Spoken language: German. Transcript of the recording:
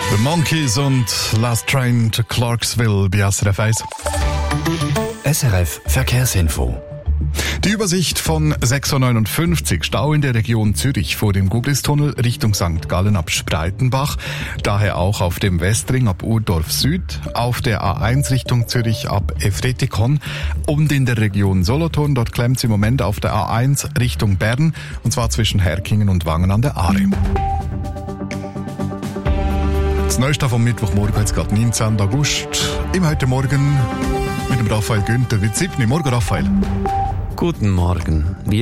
The Monkeys und Last Train to Clarksville bei SRF 1. SRF Verkehrsinfo. Die Übersicht von 6.59 Uhr. Stau in der Region Zürich vor dem Guglistunnel Richtung St. Gallen ab Spreitenbach. Daher auch auf dem Westring ab Urdorf Süd. Auf der A1 Richtung Zürich ab Efretikon. Und in der Region Solothurn, dort klemmt es im Moment auf der A1 Richtung Bern. Und zwar zwischen Herkingen und Wangen an der Aare. Das Neueste vom Mittwochmorgen, jetzt gerade 19. August. Im heute Morgen mit dem Raphael Günther. Wie 7. Morgen, Raphael. Guten Morgen.